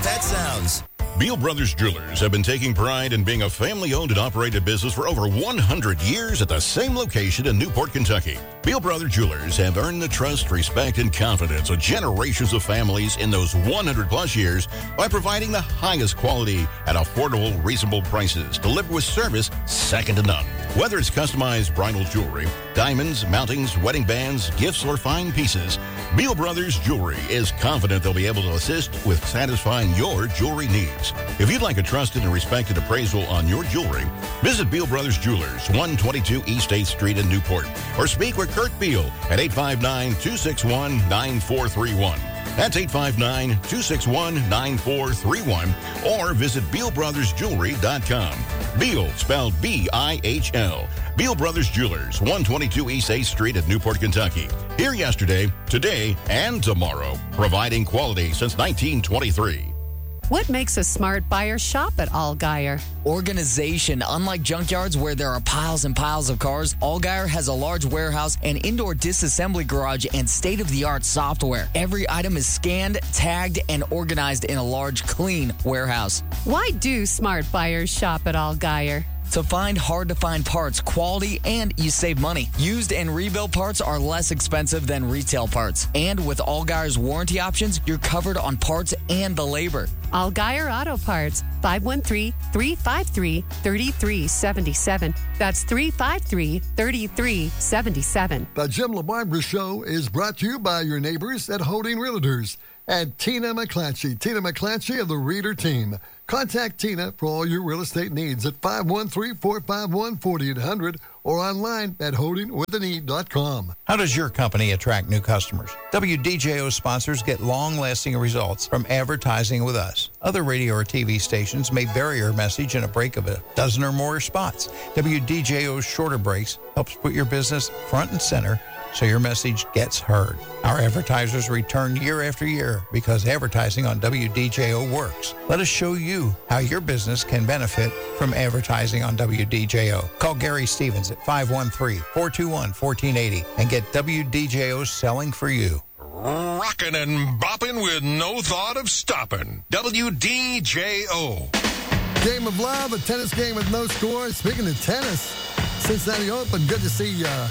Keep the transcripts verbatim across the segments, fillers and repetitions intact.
that sounds. Beal Brothers Jewelers have been taking pride in being a family-owned and operated business for over one hundred years at the same location in Newport, Kentucky. Beal Brothers Jewelers have earned the trust, respect, and confidence of generations of families in those one hundred plus years by providing the highest quality at affordable, reasonable prices, delivered with service second to none. Whether it's customized bridal jewelry, diamonds, mountings, wedding bands, gifts, or fine pieces, Beal Brothers Jewelry is confident they'll be able to assist with satisfying your jewelry needs. If you'd like a trusted and respected appraisal on your jewelry, visit Beal Brothers Jewelers, one twenty-two East eighth Street in Newport, or speak with Kurt Beal at eight five nine, two six one, nine four three one. That's eight five nine, two six one, nine four three one, or visit beal brothers jewelry dot com. Beal, spelled B I H L. Beal Brothers Jewelers, one twenty-two East eighth Street at Newport, Kentucky. Here yesterday, today, and tomorrow, providing quality since nineteen twenty-three. What makes a smart buyer shop at Allgaier? Organization. Unlike junkyards where there are piles and piles of cars, Allgaier has a large warehouse, an indoor disassembly garage, and state-of-the-art software. Every item is scanned, tagged, and organized in a large, clean warehouse. Why do smart buyers shop at Allgaier? To find hard-to-find parts, quality, and you save money. Used and rebuilt parts are less expensive than retail parts. And with Allgaier's warranty options, you're covered on parts and the labor. Allgaier Auto Parts, five one three, three five three, three three seven seven. That's three five three, three three seven seven. The Jim LaBarbera Show is brought to you by your neighbors at Holding Realtors and Tina McClatchy. Tina McClatchy of the Reader Team. Contact Tina for all your real estate needs at five one three, four five one, four eight zero zero or online at holding with an e dot com. How does your company attract new customers? W D J O sponsors get long-lasting results from advertising with us. Other radio or T V stations may vary your message in a break of a dozen or more spots. W D J O's shorter breaks helps put your business front and center so your message gets heard. Our advertisers return year after year because advertising on W D J O works. Let us show you how your business can benefit from advertising on W D J O. Call Gary Stevens at five one three, four two one, one four eight zero and get W D J O selling for you. Rockin' and bopping with no thought of stopping. W D J O. Game of love, a tennis game with no score. Speaking of tennis, Cincinnati Open, good to see uh,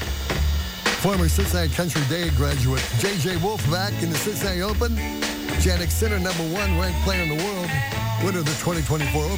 former Cincinnati Country Day graduate J J Wolf back in the Cincinnati Open. Jannik Sinner, number one ranked player in the world, winner of the twenty twenty-four Open.